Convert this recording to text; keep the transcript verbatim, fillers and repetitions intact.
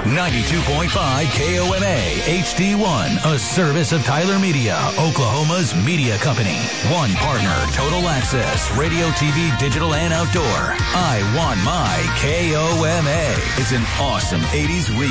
ninety-two point five K O M A H D one, a service of Tyler Media, Oklahoma's media company. One partner, Total Access, radio, T V, digital, and outdoor. I want my K O M A. It's an awesome eighties remix.